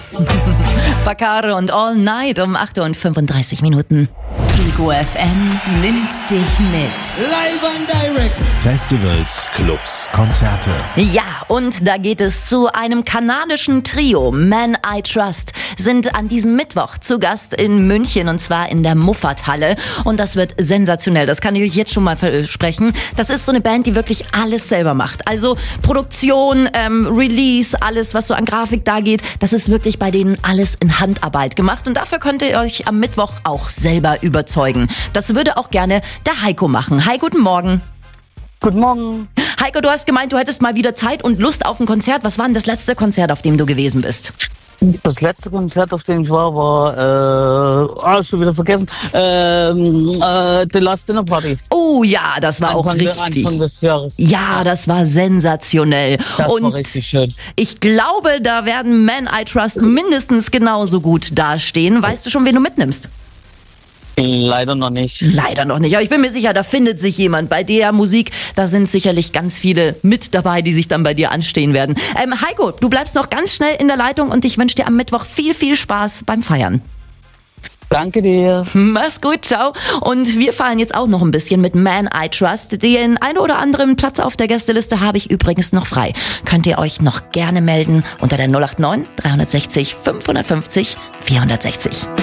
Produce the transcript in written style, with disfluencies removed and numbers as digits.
Bacare und All Night um 8:35 Uhr. Ego FM nimmt dich mit. Live and direct. Festivals, Clubs, Konzerte. Ja, und da geht es zu einem kanadischen Trio. Man I Trust sind an diesem Mittwoch zu Gast in München, und zwar in der Muffat-Halle. Und das wird sensationell. Das kann ich euch jetzt schon mal versprechen. Das ist so eine Band, die wirklich alles selber macht. Also Produktion, Release, alles, was so an Grafik da geht, das ist wirklich bei denen alles in Handarbeit gemacht. Und dafür könnt ihr euch am Mittwoch auch selber überzeugen. Das würde auch gerne der Heiko machen. Hi, guten Morgen. Guten Morgen. Heiko, du hast gemeint, du hättest mal wieder Zeit und Lust auf ein Konzert. Was war denn das letzte Konzert, auf dem du gewesen bist? Das letzte Konzert, auf dem ich war, schon wieder vergessen, The Last Dinner Party. Oh ja, das war auch richtig. Anfang des Jahres. Ja, das war sensationell. Das und war richtig schön. Ich glaube, da werden Man I Trust mindestens genauso gut dastehen. Weißt du schon, wen du mitnimmst? Leider noch nicht. Leider noch nicht, aber ich bin mir sicher, da findet sich jemand. Bei der Musik, da sind sicherlich ganz viele mit dabei, die sich dann bei dir anstehen werden. Heiko, du bleibst noch ganz schnell in der Leitung und ich wünsche dir am Mittwoch viel, viel Spaß beim Feiern. Danke dir. Mach's gut, ciao. Und wir feiern jetzt auch noch ein bisschen mit Man I Trust. Den einen oder anderen Platz auf der Gästeliste habe ich übrigens noch frei. Könnt ihr euch noch gerne melden unter der 089 360 550 460.